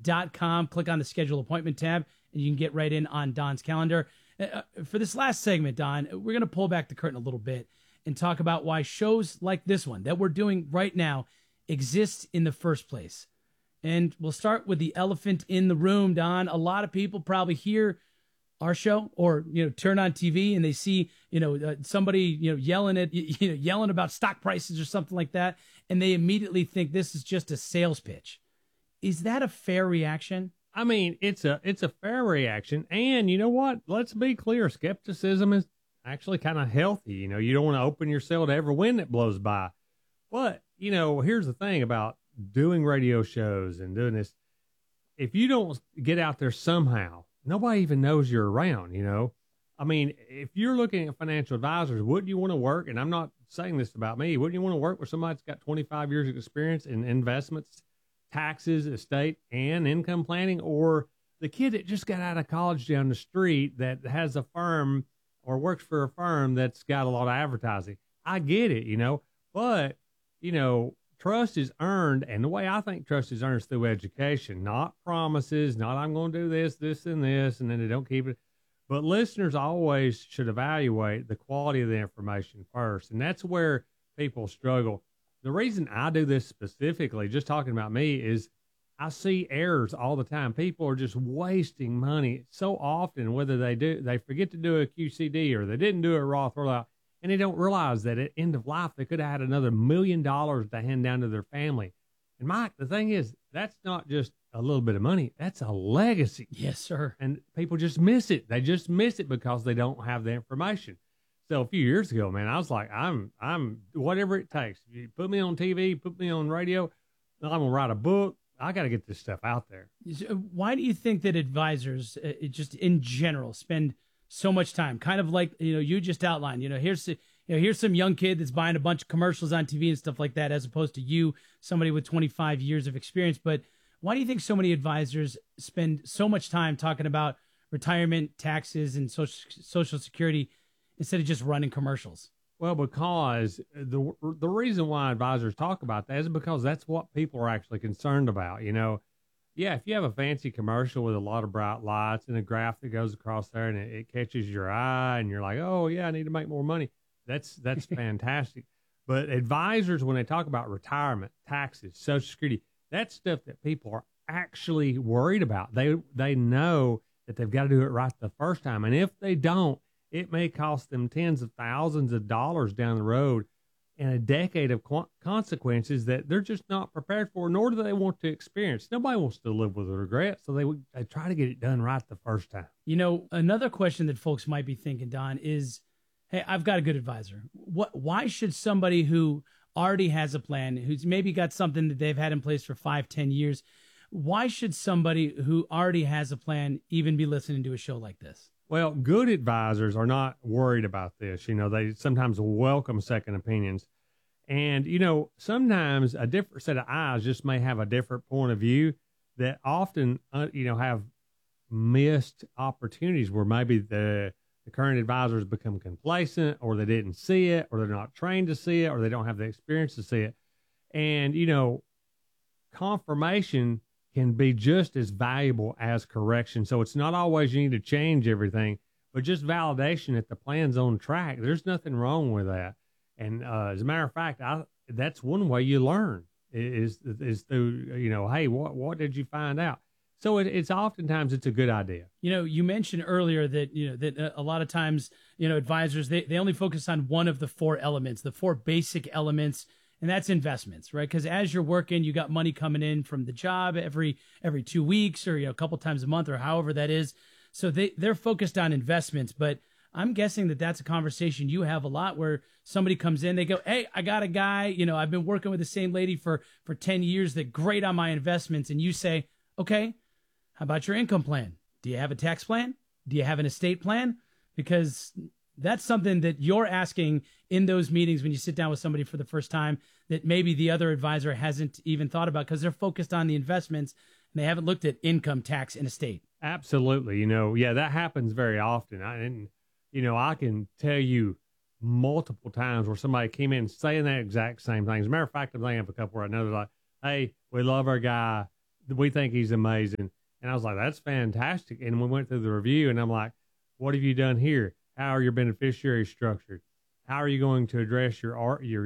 Don'sCalendar.com. Click on the schedule appointment tab, and you can get right in on Don's calendar. For this last segment, Don, we're going to pull back the curtain a little bit and talk about why shows like this one that we're doing right now exist in the first place. And we'll start with the elephant in the room, Don. A lot of people probably hear our show or, turn on TV and they see, somebody, yelling about stock prices or something like that. And they immediately think this is just a sales pitch. Is that a fair reaction? I mean, it's a fair reaction. And you know what? Let's be clear. Skepticism is actually kind of healthy. You don't want to open yourself to every wind that blows by. But, here's the thing about doing radio shows and doing this. If you don't get out there somehow, nobody even knows you're around, I mean, if you're looking at financial advisors, wouldn't you want to work? And I'm not saying this about me. Wouldn't you want to work with somebody that's got 25 years of experience in investments, taxes, estate, and income planning? Or the kid that just got out of college down the street that has a firm or works for a firm that's got a lot of advertising? I get it, but, trust is earned. And the way I think trust is earned is through education, not promises, not I'm going to do this, this, and this, and then they don't keep it. But listeners always should evaluate the quality of the information first. And that's where people struggle. The reason I do this specifically, just talking about me, is I see errors all the time. People are just wasting money so often, whether they forget to do a QCD or they didn't do a Roth rollout, and they don't realize that at end of life, they could have had another $1 million to hand down to their family. And Mike, the thing is, that's not just a little bit of money. That's a legacy. Yes, sir. And people just miss it. They just miss it because they don't have the information. So a few years ago, man, I was like, I'm whatever it takes. You put me on TV, put me on radio. I'm going to write a book. I got to get this stuff out there. Why do you think that advisors, just in general, spend so much time? Kind of like, you just outlined, here's some young kid that's buying a bunch of commercials on TV and stuff like that, as opposed to you, somebody with 25 years of experience. But why do you think so many advisors spend so much time talking about retirement, taxes, and social security instead of just running commercials? Well, because the reason why advisors talk about that is because that's what people are actually concerned about. Yeah, if you have a fancy commercial with a lot of bright lights and a graph that goes across there and it catches your eye and you're like, oh yeah, I need to make more money. That's fantastic. But advisors, when they talk about retirement, taxes, Social Security, that's stuff that people are actually worried about. They know that they've got to do it right the first time. And if they don't, it may cost them tens of thousands of dollars down the road and a decade of consequences that they're just not prepared for, nor do they want to experience. Nobody wants to live with regret, so they try to get it done right the first time. Another question that folks might be thinking, Don, is, hey, I've got a good advisor. Why should somebody who already has a plan, who's maybe got something that they've had in place for 5-10 years, why should somebody who already has a plan even be listening to a show like this? Well, good advisors are not worried about this. They sometimes welcome second opinions. And, sometimes a different set of eyes just may have a different point of view that often, have missed opportunities where maybe the current advisors become complacent, or they didn't see it, or they're not trained to see it, or they don't have the experience to see it. And, confirmation can be just as valuable as correction. So it's not always you need to change everything, but just validation that the plan's on track. There's nothing wrong with that. And as a matter of fact, that's one way you learn is through, hey, what did you find out? So it's oftentimes it's a good idea. You mentioned earlier that, that a lot of times, advisors, they only focus on one of the four elements, the four basic elements, and that's investments, right? Because as you're working, you got money coming in from the job every 2 weeks or a couple times a month or however that is. So they're focused on investments. But I'm guessing that that's a conversation you have a lot where somebody comes in, they go, hey, I got a guy, I've been working with the same lady for 10 years, that great on my investments. And you say, okay, how about your income plan? Do you have a tax plan? Do you have an estate plan? Because that's something that you're asking in those meetings when you sit down with somebody for the first time that maybe the other advisor hasn't even thought about because they're focused on the investments and they haven't looked at income, tax, and estate. Absolutely. That happens very often. I can tell you multiple times where somebody came in saying that exact same thing. As a matter of fact, I'm thinking of a couple right now. They're like, hey, we love our guy. we think he's amazing. And I was like, that's fantastic. And we went through the review, and I'm like, what have you done here? How are your beneficiaries structured? How are you going to address your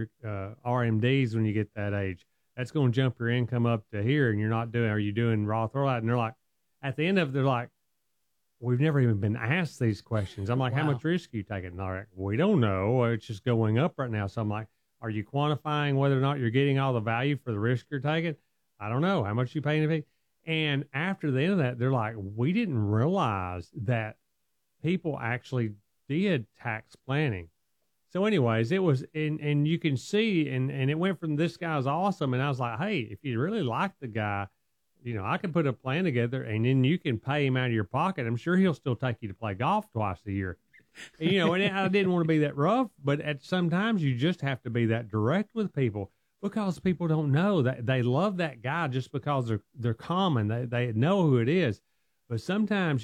RMDs when you get that age? That's going to jump your income up to here, and you're not doing. Are you doing Roth rollout? And they're like, at the end of it, they're like, we've never even been asked these questions. I'm like, How much risk are you taking? And they're like, we don't know. It's just going up right now. So I'm like, are you quantifying whether or not you're getting all the value for the risk you're taking? I don't know. How much you paying? And after the end of that, they're like, we didn't realize that people actually did tax planning. So anyways, it was, and you can see, and it went from this guy's awesome. And I was like, hey, if you really like the guy, I can put a plan together and then you can pay him out of your pocket. I'm sure he'll still take you to play golf twice a year. And I didn't want to be that rough, but at sometimes you just have to be that direct with people because people don't know that they love that guy just because they're common. They know who it is. But sometimes,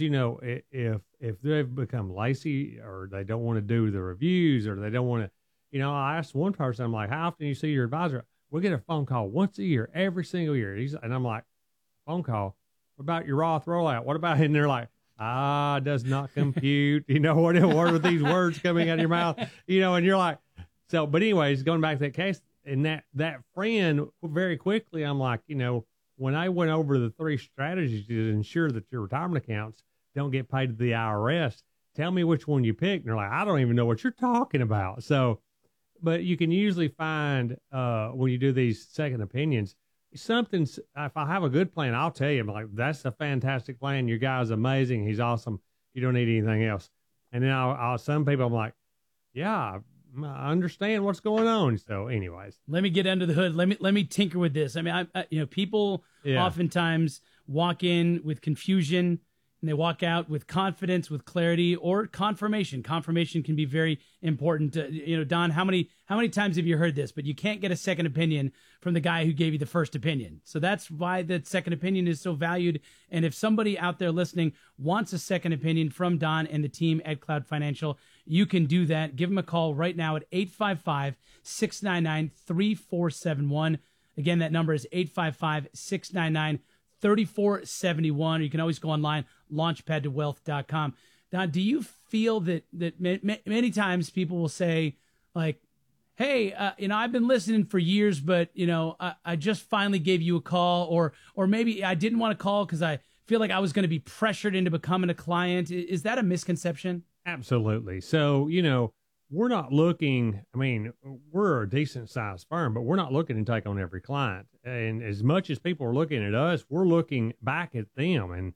if they've become lazy or they don't want to do the reviews or they don't want to, I asked one person, I'm like, how often do you see your advisor? We get a phone call once a year, every single year. And I'm like, phone call? What about your Roth rollout? What about, and they're like, does not compute. What are these words coming out of your mouth? And you're like, so, but anyways, going back to that case and that friend very quickly, I'm like, when I went over the 3 strategies to ensure that your retirement accounts don't get paid to the IRS, tell me which one you picked. And they're like, I don't even know what you're talking about. So, but you can usually find, when you do these second opinions, something's, if I have a good plan, I'll tell you, I'm like, that's a fantastic plan. Your guy's amazing. He's awesome. You don't need anything else. And then I'll some people, I'm like, yeah, I understand what's going on. So anyways, let me get under the hood. Let me tinker with this. I mean, people oftentimes walk in with confusion and they walk out with confidence, with clarity, or confirmation. Confirmation can be very important. Don, how many times have you heard this? But you can't get a second opinion from the guy who gave you the first opinion. So that's why the second opinion is so valued. And if somebody out there listening wants a second opinion from Don and the team at Cloud Financial, you can do that. Give them a call right now at 855-699-3471. Again, that number is 855-699-3471. 3471. You can always go online, launchpadtowealth.com. Now, do you feel that many times people will say, like, hey, I've been listening for years, but, I just finally gave you a call, or maybe I didn't want to call because I feel like I was going to be pressured into becoming a client. Is that a misconception? Absolutely. So, we're not looking, we're a decent sized firm, but we're not looking to take on every client. And as much as people are looking at us, we're looking back at them. And,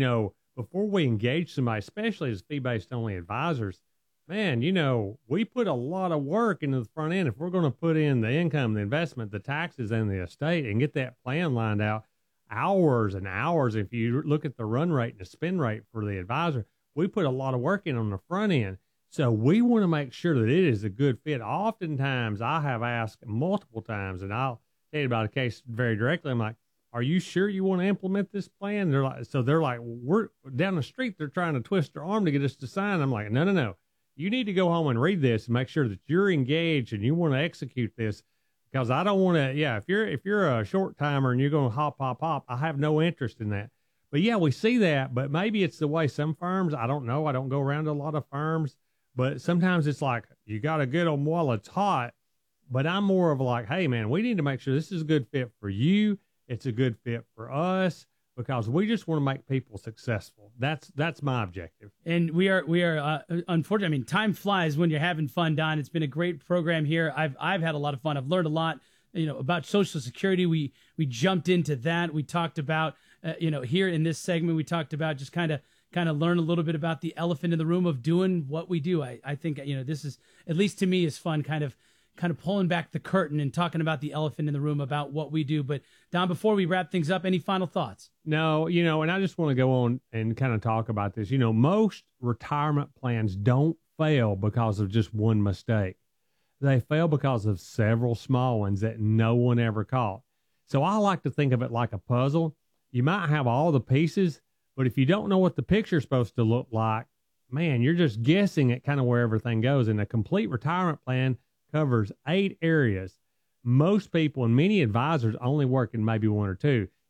before we engage somebody, especially as fee-based only advisors, man, we put a lot of work into the front end. If we're going to put in the income, the investment, the taxes, and the estate and get that plan lined out, hours and hours. If you look at the run rate and the spend rate for the advisor, we put a lot of work in on the front end. So we want to make sure that it is a good fit. Oftentimes I have asked multiple times, and I'll tell you about a case very directly. I'm like, are you sure you want to implement this plan? They're like, we're down the street. They're trying to twist their arm to get us to sign. I'm like, no. You need to go home and read this and make sure that you're engaged and you want to execute this, because I don't want to, if you're a short timer and you're going to hop, I have no interest in that. But we see that, but maybe it's the way some firms, I don't know. I don't go around to a lot of firms. But sometimes it's like, you got to get them while it's hot. But I'm more of like, hey, man, we need to make sure this is a good fit for you. It's a good fit for us, because we just want to make people successful. That's my objective. And we are unfortunately, time flies when you're having fun, Don. It's been a great program here. I've had a lot of fun. I've learned a lot, about Social Security. We jumped into that. We talked about, here in this segment, we talked about just kind of learn a little bit about the elephant in the room of doing what we do. I think, this is, at least to me, is fun, kind of pulling back the curtain and talking about the elephant in the room about what we do. But Don, before we wrap things up, any final thoughts? No, and I just want to go on and kind of talk about this. Most retirement plans don't fail because of just one mistake. They fail because of several small ones that no one ever caught. So I like to think of it like a puzzle. You might have all the pieces, but if you don't know what the picture's supposed to look like, man, you're just guessing at kind of where everything goes. And a complete retirement plan covers 8 areas. Most people and many advisors only work in maybe 1 or 2.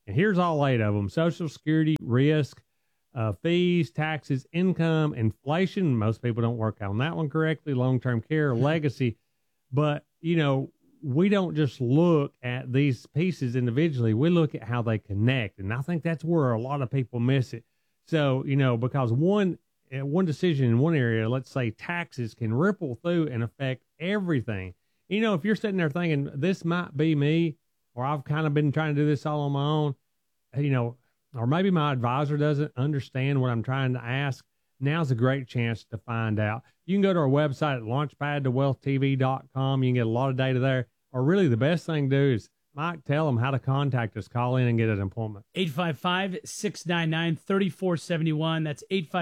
And here's all 8 of them: Social Security, risk, fees, taxes, income, inflation. Most people don't work on that one correctly. Long-term care, legacy. But, we don't just look at these pieces individually. We look at how they connect. And I think that's where a lot of people miss it. So, because one decision in one area, let's say taxes, can ripple through and affect everything. If you're sitting there thinking, this might be me, or I've kind of been trying to do this all on my own, or maybe my advisor doesn't understand what I'm trying to ask, now's a great chance to find out. You can go to our website at launchpadtowealthtv.com. You can get a lot of data there. Or really the best thing to do is, Mike, tell them how to contact us. Call in and get an appointment. 855-699-3471. That's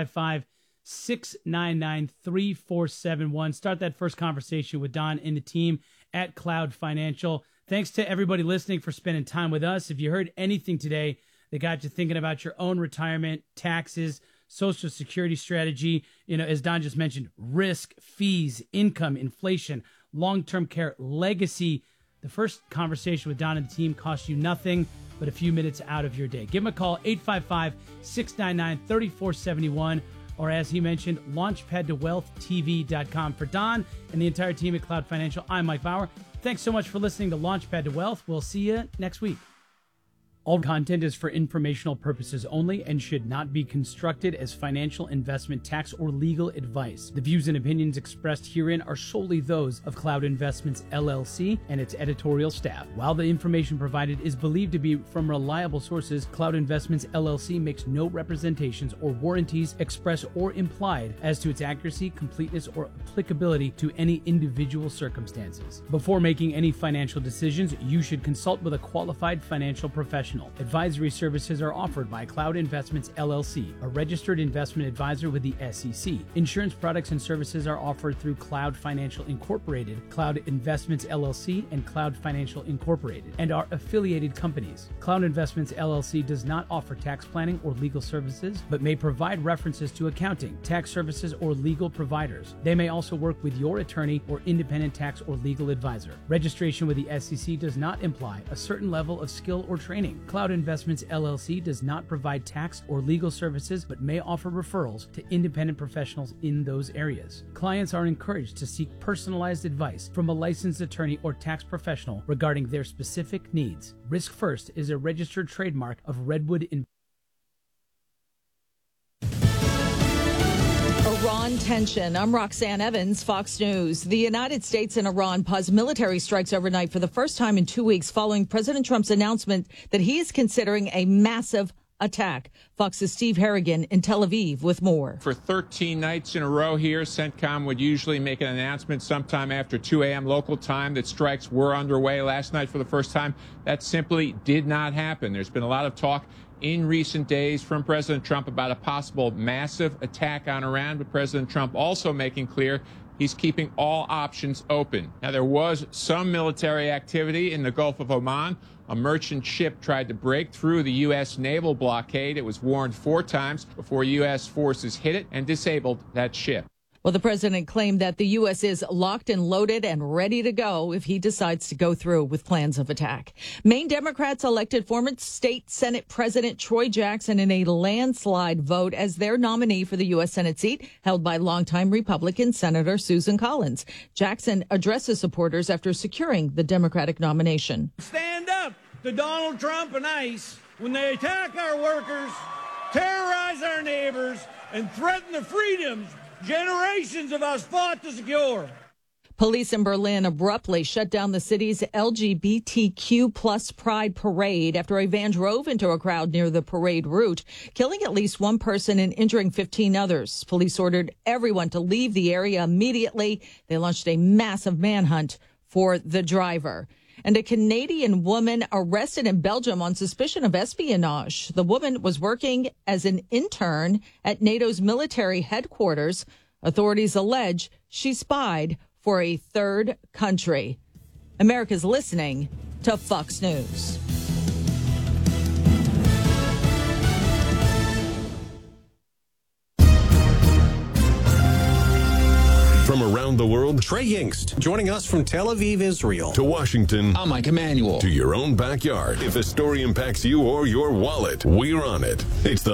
855-699-3471. Start that first conversation with Don and the team at Cloud Financial. Thanks to everybody listening for spending time with us. If you heard anything today that got you thinking about your own retirement, taxes, Social Security strategy, as Don just mentioned, risk, fees, income, inflation, long-term care, legacy, the first conversation with Don and the team costs you nothing but a few minutes out of your day. Give them a call, 855-699-3471, or as he mentioned, launchpadtowealthtv.com. For Don and the entire team at Cloud Financial, I'm Mike Bauer. Thanks so much for listening to Launchpad to Wealth. We'll see you next week. All content is for informational purposes only and should not be construed as financial, investment, tax, or legal advice. The views and opinions expressed herein are solely those of Cloud Investments, LLC, and its editorial staff. While the information provided is believed to be from reliable sources, Cloud Investments, LLC makes no representations or warranties, express or implied, as to its accuracy, completeness, or applicability to any individual circumstances. Before making any financial decisions, you should consult with a qualified financial professional. Advisory services are offered by Cloud Investments, LLC, a registered investment advisor with the SEC. Insurance products and services are offered through Cloud Financial Incorporated, Cloud Investments, LLC, and Cloud Financial Incorporated, and are affiliated companies. Cloud Investments, LLC does not offer tax planning or legal services, but may provide references to accounting, tax services, or legal providers. They may also work with your attorney or independent tax or legal advisor. Registration with the SEC does not imply a certain level of skill or training. Cloud Investments, LLC does not provide tax or legal services, but may offer referrals to independent professionals in those areas. Clients are encouraged to seek personalized advice from a licensed attorney or tax professional regarding their specific needs. Risk First is a registered trademark of Redwood Iran tension. I'm Roxanne Evans, Fox News. The United States and Iran paused military strikes overnight for the first time in 2 weeks following President Trump's announcement that he is considering a massive attack. Fox's Steve Harrigan in Tel Aviv with more. For 13 nights in a row here, CENTCOM would usually make an announcement sometime after 2 a.m. local time that strikes were underway. Last night for the first time, that simply did not happen. There's been a lot of talk in recent days from President Trump about a possible massive attack on Iran, but President Trump also making clear he's keeping all options open. Now, there was some military activity in the Gulf of Oman. A merchant ship tried to break through the U.S. naval blockade. It was warned 4 times before U.S. forces hit it and disabled that ship. Well, the president claimed that the U.S. is locked and loaded and ready to go if he decides to go through with plans of attack. Maine Democrats elected former state Senate President Troy Jackson in a landslide vote as their nominee for the U.S. Senate seat held by longtime Republican Senator Susan Collins. Jackson addressed his supporters after securing the Democratic nomination. Stand up to Donald Trump and ICE when they attack our workers, terrorize our neighbors, and threaten the freedoms generations of us fought to secure. Police in Berlin abruptly shut down the city's LGBTQ plus pride parade after a van drove into a crowd near the parade route, killing at least 1 person and injuring 15 others. Police ordered everyone to leave the area immediately. They launched a massive manhunt for the driver. And a Canadian woman arrested in Belgium on suspicion of espionage. The woman was working as an intern at NATO's military headquarters. Authorities allege she spied for a third country. America's listening to Fox News. From around around the world. Trey Yingst, joining us from Tel Aviv, Israel. To Washington. I'm Mike Emanuel. To your own backyard. If the story impacts you or your wallet, we're on it. It's the